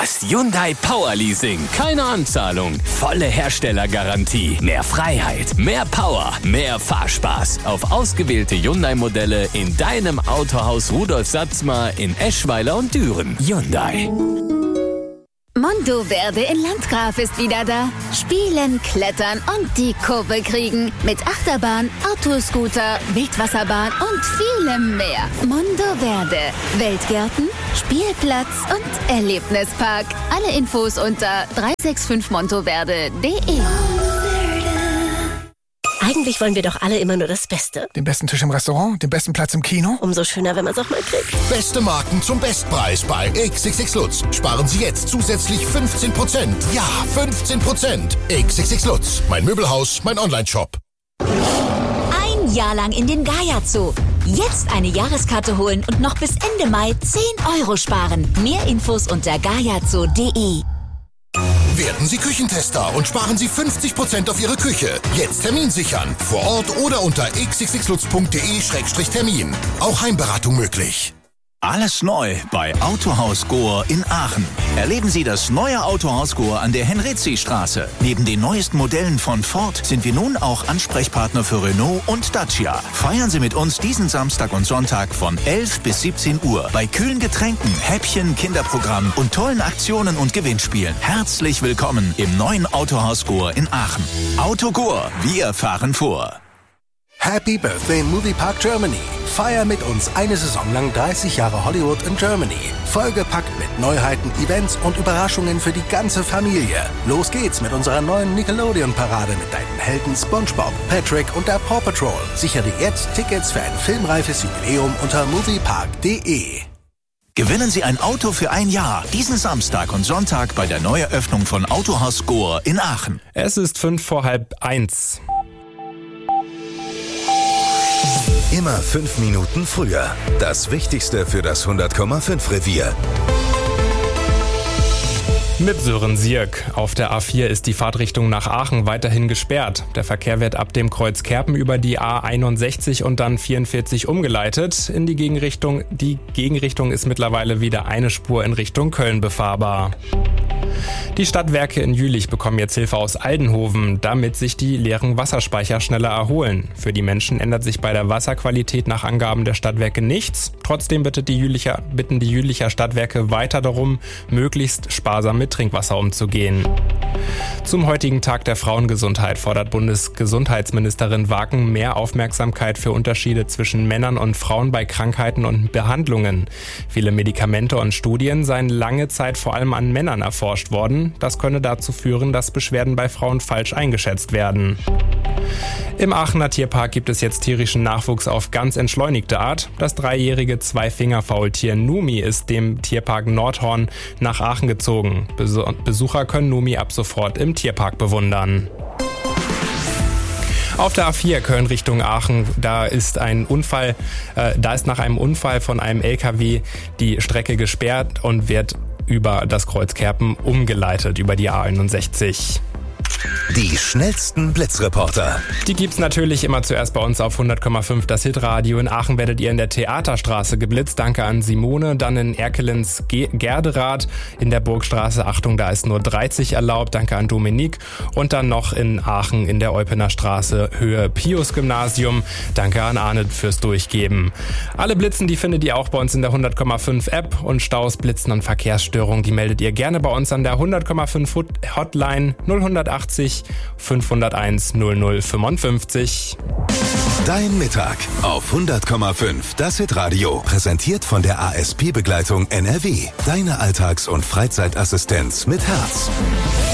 Das Hyundai Power Leasing. Keine Anzahlung. Volle Herstellergarantie. Mehr Freiheit. Mehr Power. Mehr Fahrspaß. Auf ausgewählte Hyundai-Modelle in deinem Autohaus Rudolf Satzmar in Eschweiler und Düren. Hyundai. Mondo Verde in Landgraf ist wieder da. Spielen, klettern und die Kurve kriegen. Mit Achterbahn, Autoscooter, Wildwasserbahn und vielem mehr. Mondo Verde. Weltgärten, Spielplatz und Erlebnispark. Alle Infos unter 365montoverde.de. Eigentlich wollen wir doch alle immer nur das Beste. Den besten Tisch im Restaurant, den besten Platz im Kino. Umso schöner, wenn man es auch mal kriegt. Beste Marken zum Bestpreis bei XXX Lutz. Sparen Sie jetzt zusätzlich 15%. Ja, 15%. XXX Lutz. Mein Möbelhaus, mein Onlineshop. Ein Jahr lang in den Gaia Zoo. Jetzt eine Jahreskarte holen und noch bis Ende Mai 10 € sparen. Mehr Infos unter gaiazoo.de. Werden Sie Küchentester und sparen Sie 50% auf Ihre Küche. Jetzt Termin sichern. Vor Ort oder unter xxxlutz.de/termin. Auch Heimberatung möglich. Alles neu bei Autohaus Gohr in Aachen. Erleben Sie das neue Autohaus Gohr an der Henrizi-Straße. Neben den neuesten Modellen von Ford sind wir nun auch Ansprechpartner für Renault und Dacia. Feiern Sie mit uns diesen Samstag und Sonntag von 11 bis 17 Uhr bei kühlen Getränken, Häppchen, Kinderprogramm und tollen Aktionen und Gewinnspielen. Herzlich willkommen im neuen Autohaus Gohr in Aachen. Auto Gohr, wir fahren vor. Happy Birthday Moviepark Germany. Feier mit uns eine Saison lang 30 Jahre Hollywood in Germany. Vollgepackt mit Neuheiten, Events und Überraschungen für die ganze Familie. Los geht's mit unserer neuen Nickelodeon-Parade mit deinen Helden SpongeBob, Patrick und der Paw Patrol. Sichere jetzt Tickets für ein filmreifes Jubiläum unter moviepark.de. Gewinnen Sie ein Auto für ein Jahr. Diesen Samstag und Sonntag bei der Neueröffnung von Autohaus Gohr in Aachen. Es ist 1:05. Immer 5 Minuten früher. Das Wichtigste für das 100,5 Revier. Mit Sören Sierk. Auf der A4 ist die Fahrtrichtung nach Aachen weiterhin gesperrt. Der Verkehr wird ab dem Kreuz Kerpen über die A61 und dann 44 umgeleitet in die Gegenrichtung. Die Gegenrichtung ist mittlerweile wieder eine Spur in Richtung Köln befahrbar. Die Stadtwerke in Jülich bekommen jetzt Hilfe aus Aldenhoven, damit sich die leeren Wasserspeicher schneller erholen. Für die Menschen ändert sich bei der Wasserqualität nach Angaben der Stadtwerke nichts. Trotzdem bitten die Jülicher Stadtwerke weiter darum, möglichst sparsam mit Trinkwasser umzugehen. Zum heutigen Tag der Frauengesundheit fordert Bundesgesundheitsministerin Waken mehr Aufmerksamkeit für Unterschiede zwischen Männern und Frauen bei Krankheiten und Behandlungen. Viele Medikamente und Studien seien lange Zeit vor allem an Männern erforscht worden. Das könne dazu führen, dass Beschwerden bei Frauen falsch eingeschätzt werden. Im Aachener Tierpark gibt es jetzt tierischen Nachwuchs auf ganz entschleunigte Art. Das 3-jährige Zweifingerfaultier Numi ist dem Tierpark Nordhorn nach Aachen gezogen. Besucher können Numi ab sofort im Tierpark bewundern. Auf der A4 Köln Richtung Aachen, da ist nach einem Unfall von einem LKW die Strecke gesperrt und wird über das Kreuz Kerpen umgeleitet über die A61. Die schnellsten Blitzreporter. Die gibt's natürlich immer zuerst bei uns auf 100,5 das Hitradio. In Aachen werdet ihr in der Theaterstraße geblitzt. Danke an Simone. Dann in Erkelens Gerderath in der Burgstraße. Achtung, da ist nur 30 erlaubt. Danke an Dominique. Und dann noch in Aachen in der Eupener Straße Höhe Pius-Gymnasium. Danke an Arne fürs Durchgeben. Alle Blitzen, die findet ihr auch bei uns in der 100,5 App. Und Staus, Blitzen und Verkehrsstörungen, die meldet ihr gerne bei uns an der 100,5 Hotline 0180 501 0055. Dein Mittag auf 100,5 das Hitradio. Präsentiert von der ASP-Begleitung NRW. Deine Alltags- und Freizeitassistenz mit Herz.